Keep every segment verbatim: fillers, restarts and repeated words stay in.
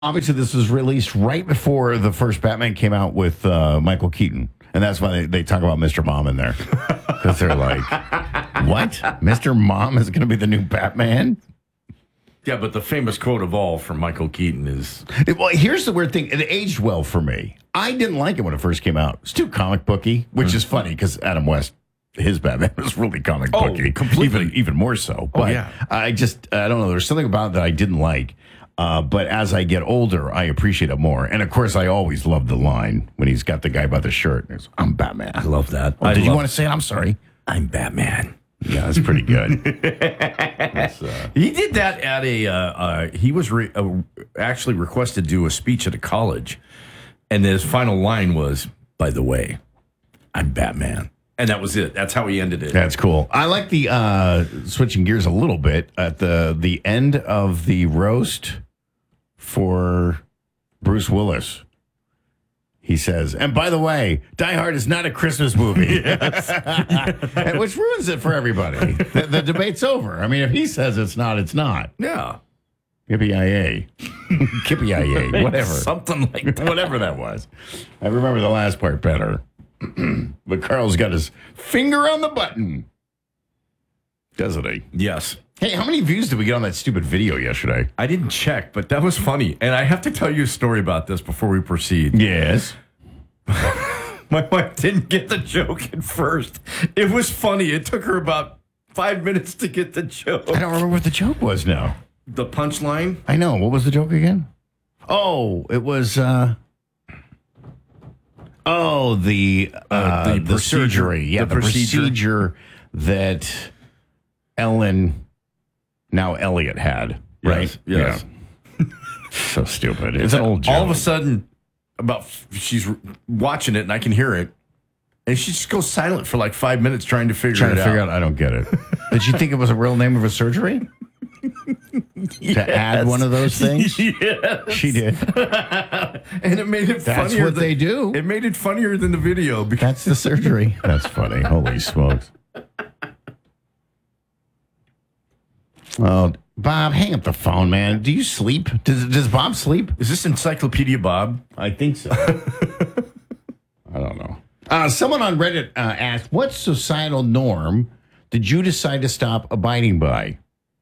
obviously this was released right before the first Batman came out with uh, Michael Keaton. And that's why they, they talk about Mister Mom in there. Because they're like, what? Mister Mom is going to be the new Batman? Yeah, but the famous quote of all from Michael Keaton is... Well, here's the weird thing. It aged well for me. I didn't like it when it first came out. It's too comic booky, which mm. is funny because Adam West, his Batman was really comic booky. Oh, completely. Even, even more so. But oh, yeah. I just, I don't know. There's something about it that I didn't like. Uh, but as I get older, I appreciate it more. And, of course, I always love the line when he's got the guy by the shirt. And he's, I'm Batman. I love that. Oh, I did love you want to say it? I'm sorry. I'm Batman. Yeah, that's pretty good. that's, uh, he did that at a, uh, uh, he was re- uh, actually requested to do a speech at a college. And his final line was, by the way, I'm Batman. And that was it. That's how he ended it. That's cool. I like the, uh, switching gears a little bit, at the, the end of the roast for Bruce Willis. He says, and by the way, Die Hard is not a Christmas movie. And which ruins it for everybody. The, the debate's over. I mean, if he says it's not, it's not. Yeah. Yippee-yi-yay. Kippy-yi-yay. Whatever. Something like that. Whatever that was. I remember the last part better. But Carl's got his finger on the button. Doesn't he? Yes. Hey, how many views did we get on that stupid video yesterday? I didn't check, but that was funny. And I have to tell you a story about this before we proceed. Yes. My wife didn't get the joke at first. It was funny. It took her about five minutes to get the joke. I don't remember what the joke was now. The punchline? I know. What was the joke again? Oh, it was... Uh, oh, the, uh, uh, the, the procedure. surgery. Yeah, the, the procedure. procedure that Ellen... Now Elliot had, right? Yes. Yeah. So stupid. It's an old joke. All of a sudden, about she's watching it and I can hear it, and she just goes silent for like five minutes trying to figure trying it to figure out. out. I don't get it. Did you think it was a real name of a surgery? Yes. To add one of those things? Yes. She did. And it made it That's funnier. what than, they do. It made it funnier than the video. Because That's the surgery. That's funny. Holy smokes. Oh, Bob, hang up the phone, man. Do you sleep? Does, does Bob sleep? Is this Encyclopedia Bob? I think so. I don't know. Uh, someone on Reddit uh, asked, what societal norm did you decide to stop abiding by?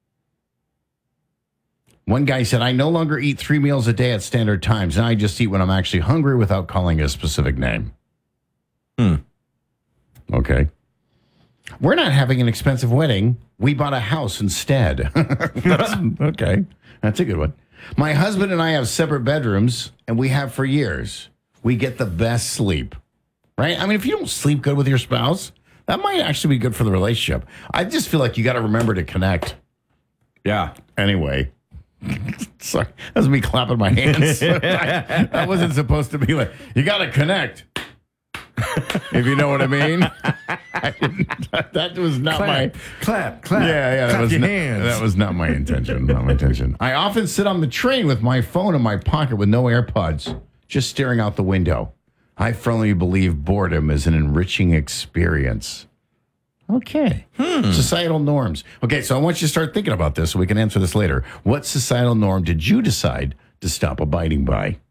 One guy said, I no longer eat three meals a day at standard times. Now I just eat when I'm actually hungry without calling a specific name. Hmm. Okay. We're not having an expensive wedding. We bought a house instead. That's, okay. That's a good one. My husband and I have separate bedrooms, and we have for years. We get the best sleep, right? I mean, if you don't sleep good with your spouse, that might actually be good for the relationship. I just feel like you got to remember to connect. Yeah. Anyway. Sorry. That was me clapping my hands. I, that wasn't supposed to be like, you got to connect. If you know what I mean. I that was not clap, my clap, clap. Yeah, yeah. That clap was your not, hands. that was not my intention. Not my intention. I often sit on the train with my phone in my pocket with no AirPods, just staring out the window. I firmly believe boredom is an enriching experience. Okay. Hmm. Societal norms. Okay, so I want you to start thinking about this so we can answer this later. What societal norm did you decide to stop abiding by?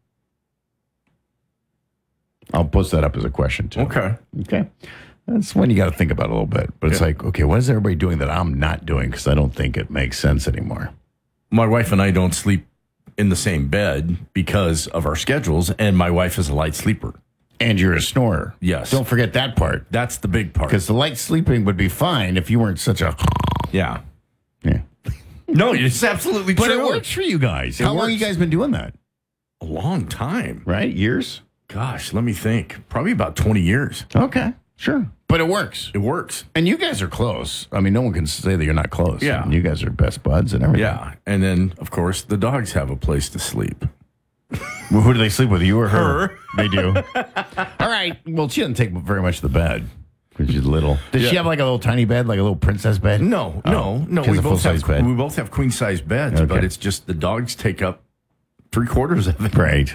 I'll post that up as a question, too. Okay. Okay. That's one you got to think about a little bit. But it's yeah. like, okay, what is everybody doing that I'm not doing? Because I don't think it makes sense anymore. My wife and I don't sleep in the same bed because of our schedules, and my wife is a light sleeper. And you're a snorer. Yes. Don't forget that part. That's the big part. Because the light sleeping would be fine if you weren't such a... Yeah. Yeah. No, it's absolutely but true. But it works for you guys. It How long works. have you guys been doing that? A long time. Right? Years? Gosh, let me think. Probably about twenty years. Okay. Sure. But it works. It works. And you guys are close. I mean, no one can say that you're not close. Yeah. And you guys are best buds and everything. Yeah. And then, of course, the dogs have a place to sleep. Well, who do they sleep with? You or her? Her. They do. All right. Well, she doesn't take very much of the bed because she's little. Does Yeah. she have like a little tiny bed, like a little princess bed? No, Oh, no, no. she has We a both have full-size bed. we both have queen size beds, Okay. but it's just the dogs take up three quarters of it. Great.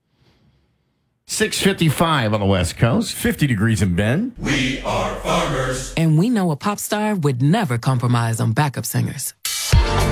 six fifty-five on the West Coast. fifty degrees in Bend. We are farmers. And we know a pop star would never compromise on backup singers.